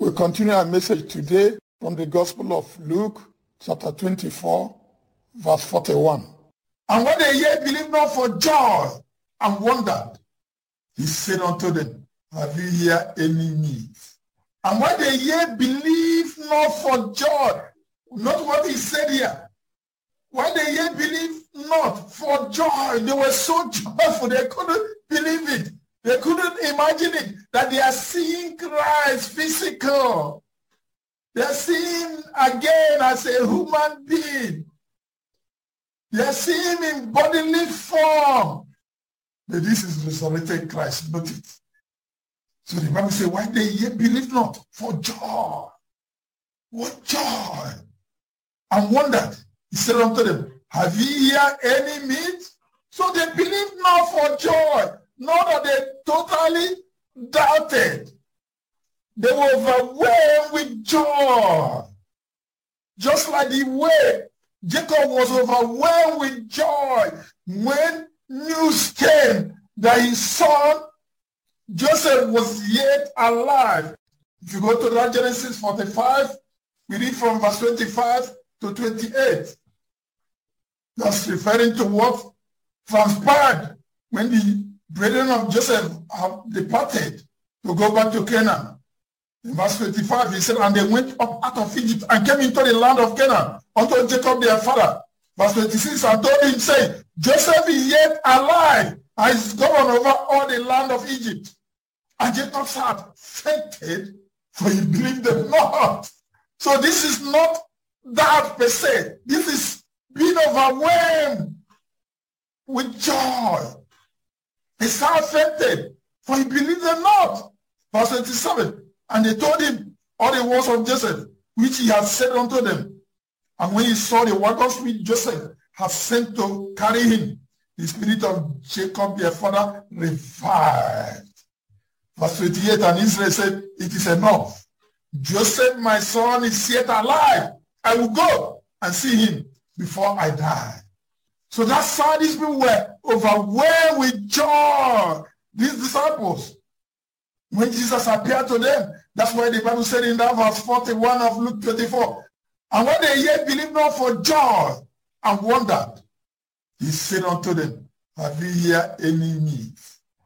We continue our message today from the Gospel of Luke, chapter 24, verse 41. And when they yet believed not for joy and wondered, he said unto them, have you here any meat? And when they yet believed not for joy, not what he said here. When they yet believed not for joy, they were so joyful, they couldn't believe it. They couldn't imagine it, that they are seeing Christ physical. They are seeing again as a human being. They are seeing him in bodily form. But this is resurrected Christ, not it. So the Bible says, why they yet believe not for joy. What joy? And wondered. He said unto them, have ye here any meat? So they believed not for joy. Not that they totally doubted. They were overwhelmed with joy. Just like the way Jacob was overwhelmed with joy when news came that his son Joseph was yet alive. If you go to that Genesis 45, we read from verse 25 to 28. That's referring to what transpired when the brethren of Joseph have departed to go back to Canaan. In verse 25, he said, and they went up out of Egypt and came into the land of Canaan unto Jacob their father. Verse 26, and told him, saying, Joseph is yet alive, and is governed over all the land of Egypt. And Jacob's heart fainted, for he believed them not. So this is not doubt per se. This is being overwhelmed with joy. His heart fainted, for he believed them not. Verse 27, and they told him all the words of Joseph, which he had said unto them. And when he saw the wagons which Joseph had sent to carry him, the spirit of Jacob their father revived. Verse 28, and Israel said, it is enough. Joseph, my son, is yet alive. I will go and see him before I die. So that's how these people were overwhelmed with joy. These disciples, when Jesus appeared to them, that's why the Bible said in that verse 41 of Luke 24, and when they yet believed not for joy and wondered, he said unto them, have you here any meat?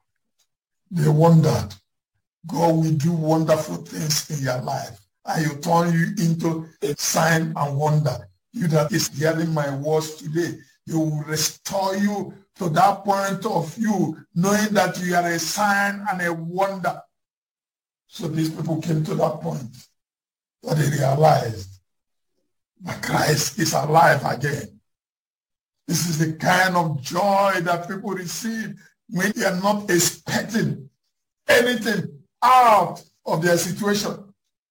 They wondered. God will do wonderful things in your life, and he'll turn you into a sign and wonder. You that is hearing my words today, he will restore you to that point of you, knowing that you are a sign and a wonder. So these people came to that point that they realized that Christ is alive again. This is the kind of joy that people receive when they are not expecting anything out of their situation.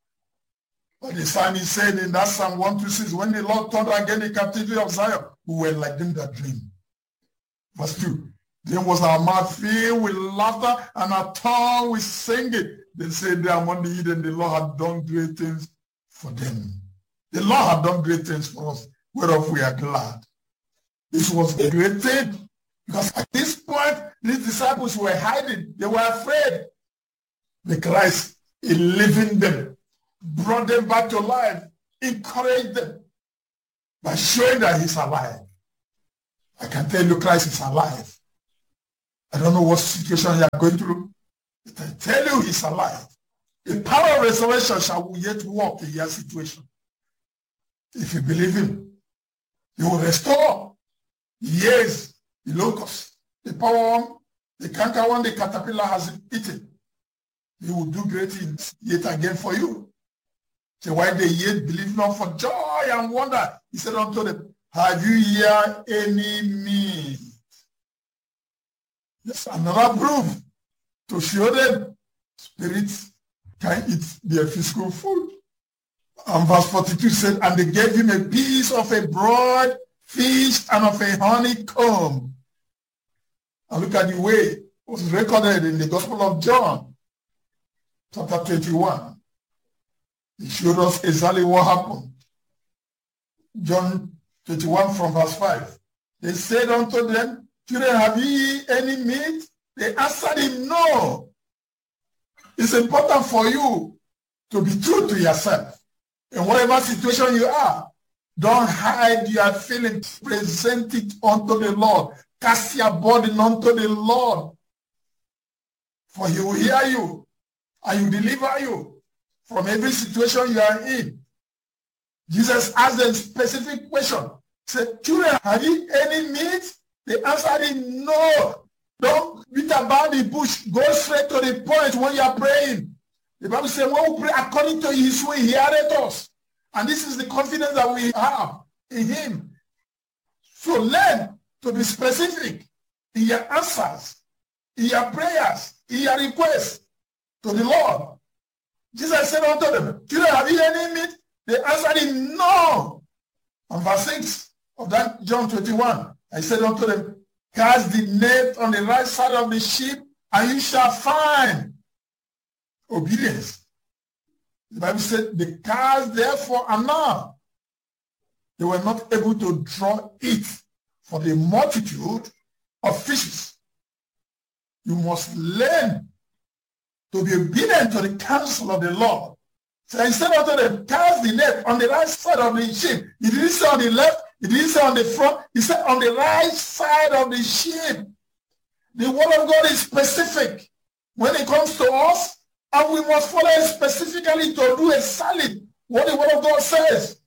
But the psalmist said in that Psalm 126, when the Lord turned again the captivity of Zion, we were like them that dream. Verse 2, then was our mouth filled with laughter and our tongue with singing. They said they among the heathen, the Lord had done great things for them. The Lord had done great things for us, whereof we are glad. This was a great thing, because at this point, these disciples were hiding. They were afraid. The Christ, in leaving them, brought them back to life, encouraged them by showing that he's alive. I can tell you Christ is alive. I don't know what situation you are going through, but I tell you he's alive. The power of resurrection shall yet work in your situation. If you believe him, he will restore. Yes, the locust, the power, the cankerworm, the caterpillar has eaten. He will do great things yet again for you. So why they yet believe not for joy and wonder, he said unto them, have you here any meat? That's another proof to show them spirits can eat their physical food. And verse 42 said, and they gave him a piece of a broad fish and of a honeycomb. And look at the way it was recorded in the Gospel of John, chapter 21. It showed us exactly what happened. John 21 from verse 5. They said unto them, children, have ye any meat? They answered him, no. It's important for you to be true to yourself. In whatever situation you are, don't hide your feelings. Present it unto the Lord. Cast your burden unto the Lord. For he will hear you and he will deliver you from every situation you are in. Jesus asked them a specific question. He said, children, have you any meat? They answered him, no. Don't beat about the bush. Go straight to the point when you are praying. The Bible says, when we pray according to his way, he heareth us. And this is the confidence that we have in him. So learn to be specific in your answers, in your prayers, in your requests to the Lord. Jesus said unto them, children, have you any meat? They answered him, no. And verse 6 of that John 21, I said unto them, cast the net on the right side of the ship, and you shall find obedience. The Bible said, the cast therefore and now. They were not able to draw it for the multitude of fishes. You must learn to be obedient to the counsel of the Lord. So instead of them, cast the net on the right side of the ship. He didn't say on the left, he didn't say on the front, he said on the right side of the ship. The word of God is specific when it comes to us, and we must follow it specifically to do exactly what the word of God says.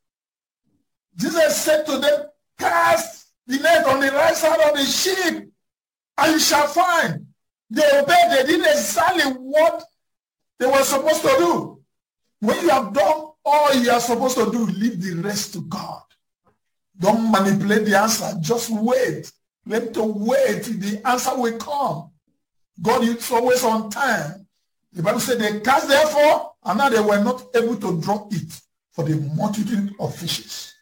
Jesus said to them, cast the net on the right side of the ship, and you shall find. They obeyed, they did exactly what they were supposed to do. When you have done all you are supposed to do, leave the rest to God. Don't manipulate the answer. Just wait. Let to wait. The answer will come. God is always on time. The Bible said they cast therefore, and now they were not able to draw it for the multitude of fishes.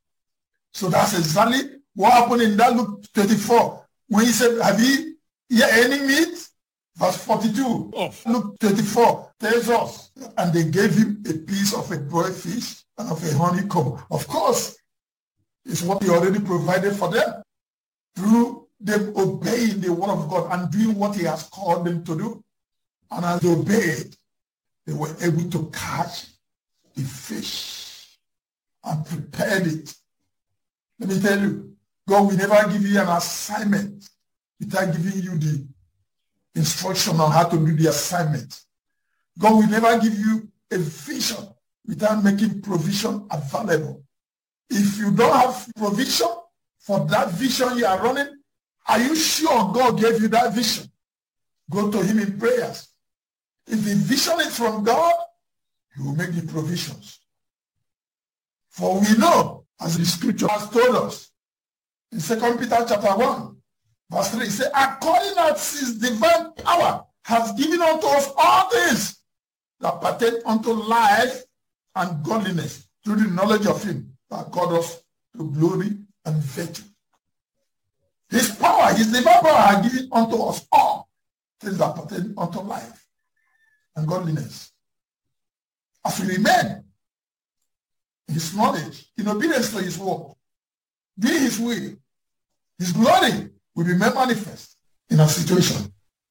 So that's exactly what happened in that Luke 24. When he said, have you here any meat? Verse 42 of Luke 24 tells us, and they gave him a piece of a broiled fish and of a honeycomb. Of course, it's what he already provided for them through them obeying the word of God and doing what he has called them to do. And as they obeyed, they were able to catch the fish and prepared it. Let me tell you, God will never give you an assignment without giving you the instruction on how to do the assignment. God will never give you a vision without making provision available. If you don't have provision for that vision you are running, are you sure God gave you that vision? Go to him in prayers. If the vision is from God, he will make the provisions. For we know, as the scripture has told us, in 2 Peter chapter 1, verse 3, it says, according as his divine power has given unto us all things that pertain unto life and godliness through the knowledge of him that called us to glory and virtue. His power, his divine power has given unto us all things that pertain unto life and godliness. As we remain in his knowledge, in obedience to his word, doing his will, his glory will be made manifest in our situation.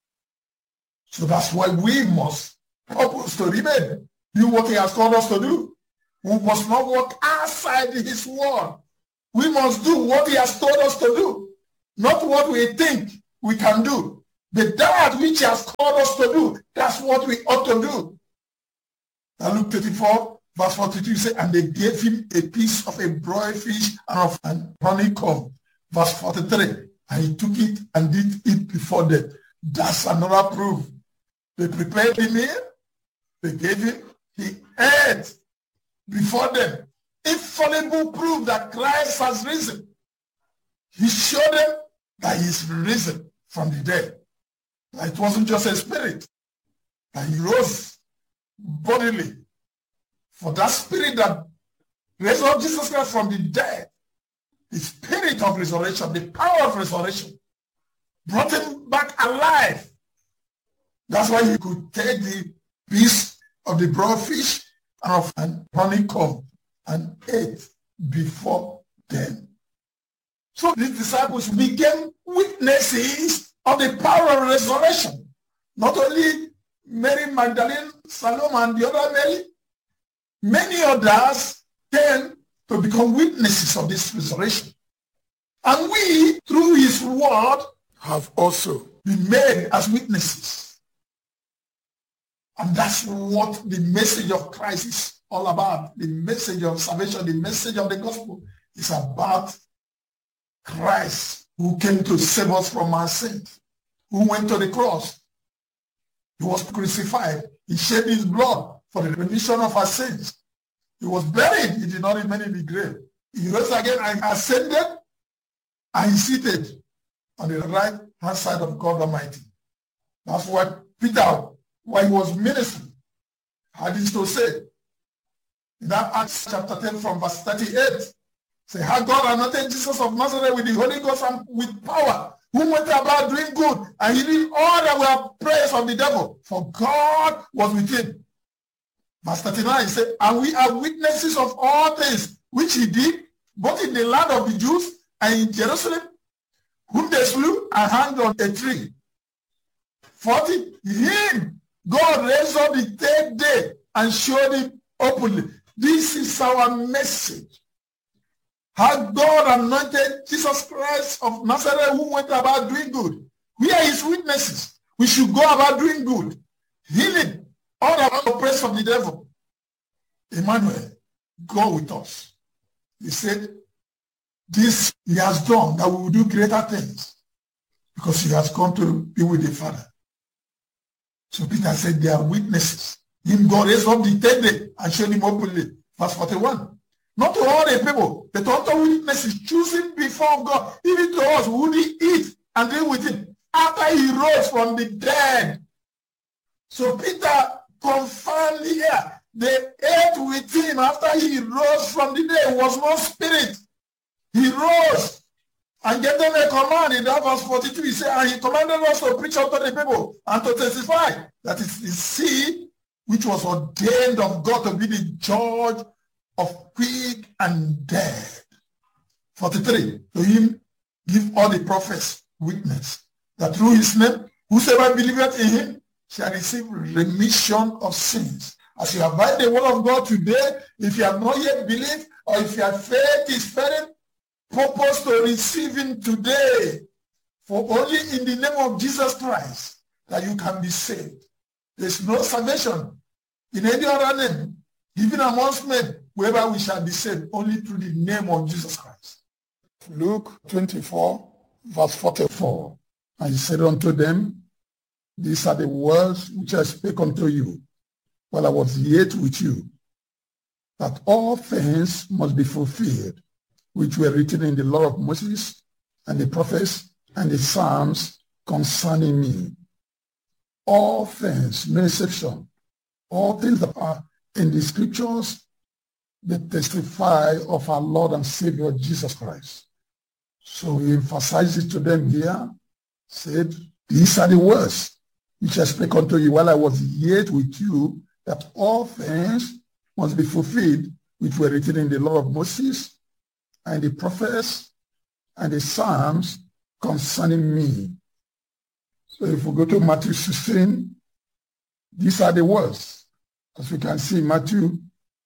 So that's why we must purpose to remain, do what he has called us to do. We must not walk outside his word. We must do what he has told us to do, not what we think we can do, but that which he has called us to do. That's what we ought to do. Now Luke 24, verse 42 says, and they gave him a piece of a broiled fish and of an honeycomb. Verse 43, and he took it and did eat before them. That's another proof. They prepared the meal, they gave him, he ate before them. Infallible proof that Christ has risen. He showed them that he is risen from the dead. That it wasn't just a spirit, that he rose bodily. For that spirit that raised up Jesus Christ from the dead, the spirit of resurrection, the power of resurrection, brought him back alive. That's why he could take the piece of the broiled fish and of an honeycomb and ate before them. So these disciples became witnesses of the power of resurrection. Not only Mary Magdalene, Salome, and the other Mary, many others came to become witnesses of this resurrection. And we, through his word, have also been made as witnesses. And that's what the message of Christ is all about. The message of salvation, the message of the gospel is about Christ, who came to save us from our sins, who went to the cross. He was crucified. He shed his blood for the remission of our sins. He was buried. He did not remain in the grave. He rose again and ascended and he seated on the right hand side of God Almighty. That's what Peter, while he was ministering, had this to say. In that Acts chapter 10 from verse 38, say, how God anointed Jesus of Nazareth with the Holy Ghost and with power, who went about doing good, and he did all that were prayers of the devil, for God was with him. Verse 39, he said, and we are witnesses of all things which he did, both in the land of the Jews and in Jerusalem, whom they slew and hanged on a tree. 40, him God raised up the third day and showed him openly. This is our message. How God anointed Jesus Christ of Nazareth, who went about doing good. We are his witnesses. We should go about doing good, healing all the oppressed of the devil. Emmanuel, go with us. He said, this he has done, that we will do greater things, because he has come to be with the Father. So Peter said, they are witnesses. Him God raised up the third day and showed him openly. Verse 41. Not to all the people, but unto witnesses choosing before God, even to us, would he eat and drink with him after he rose from the dead. So Peter confirmed here, they ate with him after he rose from the dead. It was no spirit. He rose and gave them a command. In that verse 42, he said, and he commanded us to preach unto the people and to testify that it is the seed which was ordained of God to be the judge of quick and dead. 43, to him give all the prophets witness that through his name, whosoever believeth in him shall receive remission of sins. As you abide the word of God today, if you have not yet believed, or if your faith is failing, purpose to receive him today. For only in the name of Jesus Christ that you can be saved. There's no salvation in any other name, even amongst men, wherever we shall be saved, only through the name of Jesus Christ. Luke 24, verse 44. And he said unto them, these are the words which I spake unto you while I was yet with you, that all things must be fulfilled, which were written in the law of Moses and the prophets and the Psalms concerning me. All things, no exception, all things that are in the scriptures, they testify of our Lord and Savior Jesus Christ. So he emphasized it to them here, said, these are the words which I spake unto you while I was yet with you, that all things must be fulfilled, which were written in the law of Moses and the prophets and the Psalms concerning me. So if we go to Matthew 16, these are the words. As we can see, Matthew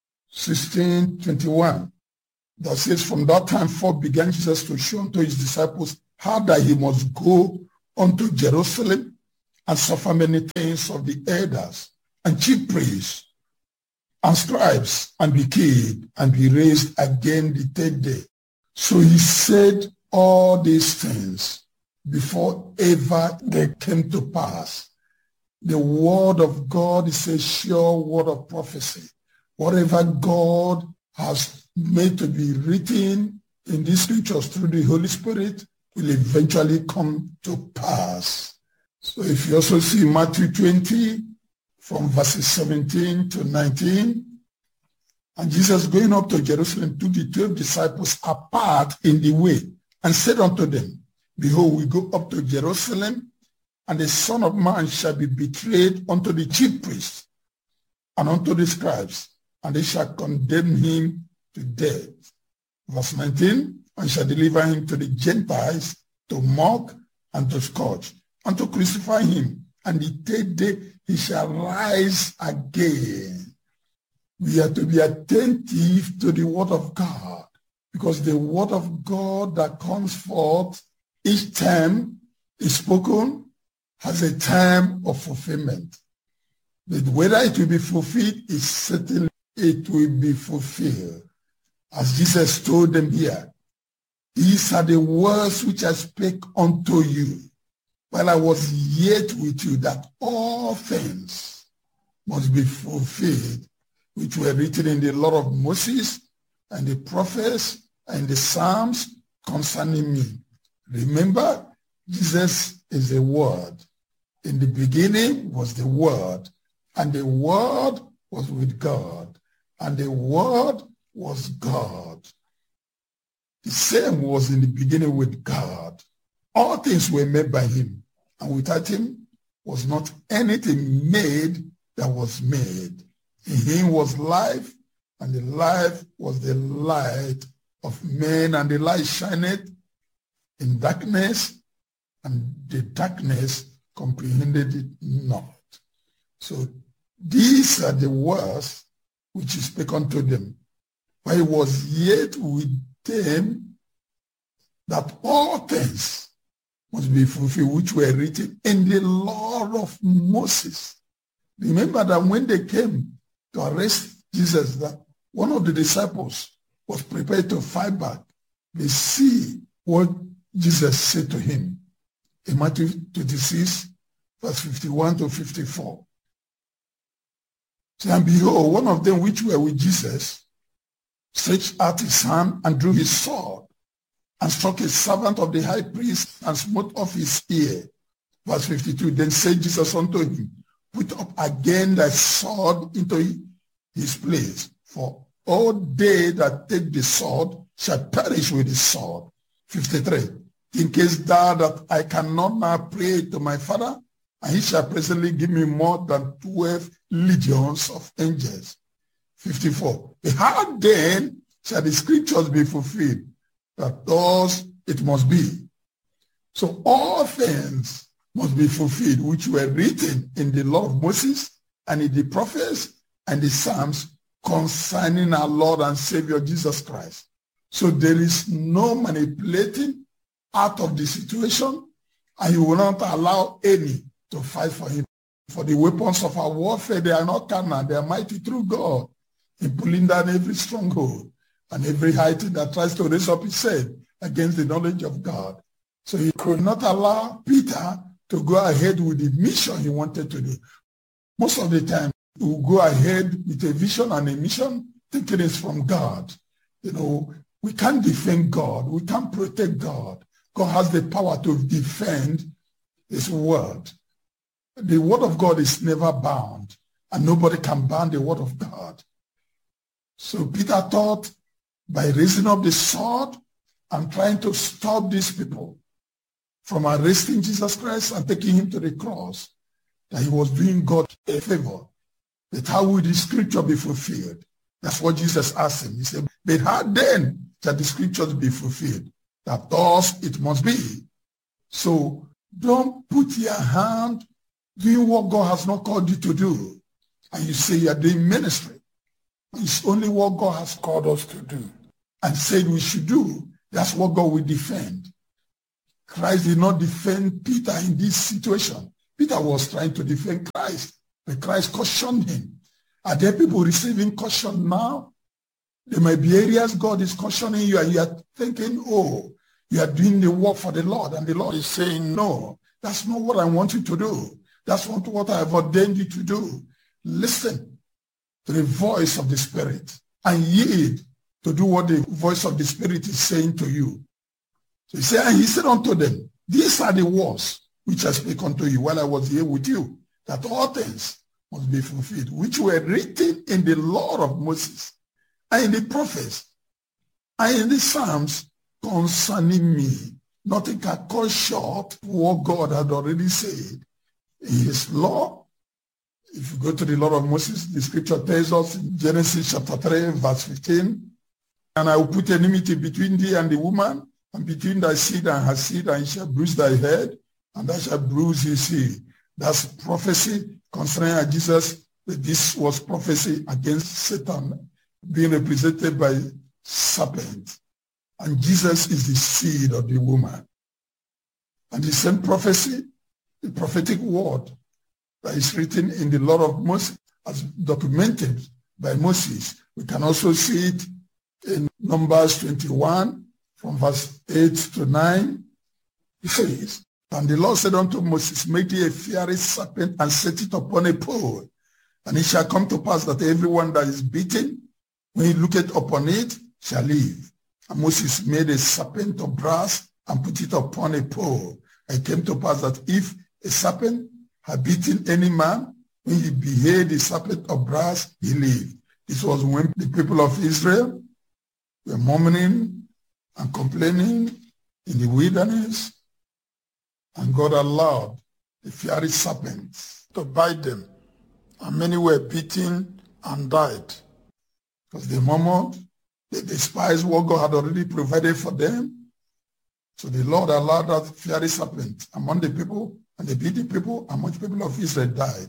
16:21, that says, from that time forth began Jesus to show unto his disciples how that he must go unto Jerusalem and suffer many things of the elders and chief priests and scribes, and be killed and be raised again the third day. So he said all these things before ever they came to pass. The word of God is a sure word of prophecy. Whatever God has made to be written in these scriptures through the Holy Spirit will eventually come to pass. So if you also see Matthew 20 from verses 17 to 19, and Jesus going up to Jerusalem took the 12 disciples apart in the way and said unto them, behold, we go up to Jerusalem, and the Son of Man shall be betrayed unto the chief priests and unto the scribes, and they shall condemn him to death. Verse 19, and shall deliver him to the Gentiles to mock and to scourge and to crucify him. And the third day he shall rise again. We are to be attentive to the word of God, because the word of God that comes forth each time is spoken has a time of fulfillment. But whether it will be fulfilled is certainly it will be fulfilled. As Jesus told them here, these are the words which I spake unto you while I was yet with you, that all things must be fulfilled, which were written in the law of Moses and the prophets and the Psalms concerning me. Remember, Jesus is the Word. In the beginning was the Word, and the Word was with God, and the Word was God. The same was in the beginning with God. All things were made by him, and without him was not anything made that was made. In him was life, and the life was the light of men, and the light shineth in darkness, and the darkness comprehended it not. So these are the words which he spake unto them, while he was yet with them, that all things must be fulfilled which were written in the law of Moses. Remember that when they came to arrest Jesus, that one of the disciples was prepared to fight back. They see what Jesus said to him in Matthew 26, verse 51 to 54. And behold, one of them which were with Jesus stretched out his hand and drew his sword and struck a servant of the high priest and smote off his ear. Verse 52, then said Jesus unto him, put up again thy sword into his place, for all they that take the sword shall perish with the sword. 53, in case that I cannot now pray to my Father, and he shall presently give me more than 12 legions of angels. 54, how then shall the scriptures be fulfilled? That thus it must be. So all things must be fulfilled which were written in the law of Moses and in the prophets and the Psalms concerning our Lord and Savior Jesus Christ. So there is no manipulating out of the situation, and you will not allow any to fight for him. For the weapons of our warfare, they are not carnal, they are mighty through God in pulling down every stronghold and every high thing that tries to raise up his head against the knowledge of God. So he could not allow Peter to go ahead with the mission he wanted to do. Most of the time, we will go ahead with a vision and a mission thinking it's from God. You know, we can't defend God. We can't protect God. God has the power to defend his word. The word of God is never bound, and nobody can ban the word of God. So Peter thought by raising up the sword and trying to stop these people from arresting Jesus Christ and taking him to the cross, that he was doing God a favor. But how will the scripture be fulfilled? That's what Jesus asked him. He said, but how then shall the scriptures be fulfilled? That thus it must be. So don't put your hand doing what God has not called you to do. And you say you are doing ministry. It's only what God has called us to do and said we should do. That's what God will defend. Christ did not defend Peter in this situation. Peter was trying to defend Christ, but Christ cautioned him. Are there people receiving caution now? There might be areas God is cautioning you and you are thinking, oh, you are doing the work for the Lord, and the Lord is saying, no, that's not what I want you to do. That's not what I have ordained you to do. Listen to the voice of the Spirit and yield to do what the voice of the Spirit is saying to you. So he said, and he said unto them, these are the words which I spake unto you while I was here with you, that all things must be fulfilled, which were written in the law of Moses and in the prophets and in the Psalms concerning me. Nothing can cut short what God had already said in his law. If you go to the law of Moses, the scripture tells us in Genesis chapter 3, verse 15, and I will put enmity between thee and the woman, and between thy seed and her seed, and he shall bruise thy head, and thou shalt bruise his heel. That's prophecy concerning Jesus, This was prophecy against Satan being represented by serpent. And Jesus is the seed of the woman. And the same prophecy, the prophetic word that is written in the law of Moses, as documented by Moses, we can also see it in Numbers 21 from verse 8 to 9. It says, and the Lord said unto Moses, make thee a fiery serpent and set it upon a pole. And it shall come to pass that everyone that is beaten, when he looketh upon it, shall live. And Moses made a serpent of brass and put it upon a pole. And it came to pass that if a serpent had beaten any man, when he beheld the serpent of brass, he lived. This was when the people of Israel were murmuring and complaining in the wilderness, and God allowed the fiery serpents to bite them, and many were beaten and died because they murmured, they despised what God had already provided for them. So the Lord allowed that fiery serpent among the people, and they beat the people, and much people of Israel died.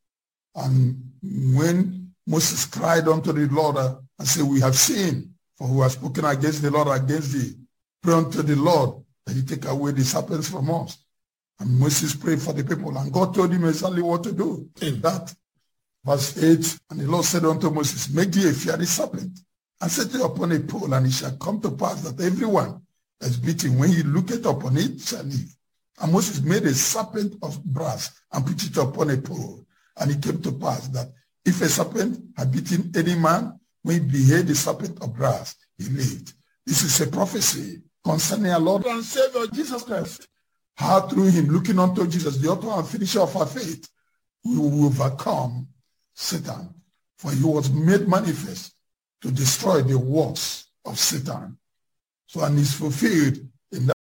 And when Moses cried unto the Lord and said, we have sinned, for we have spoken against the Lord, against thee, pray unto the Lord that he take away the serpents from us. And Moses prayed for the people, and God told him exactly what to do in that. Verse 8, and the Lord said unto Moses, make thee a fiery serpent, and set it upon a pole, and it shall come to pass that everyone that is beaten, when he looketh upon it, shall live. And Moses made a serpent of brass, and put it upon a pole. And it came to pass that if a serpent had beaten any man, when he beheld the serpent of brass, he lived. This is a prophecy concerning our Lord and Savior Jesus Christ. How through him, looking unto Jesus, the author and finisher of our faith, we will overcome Satan. For he was made manifest to destroy the works of Satan. So, and is fulfilled in that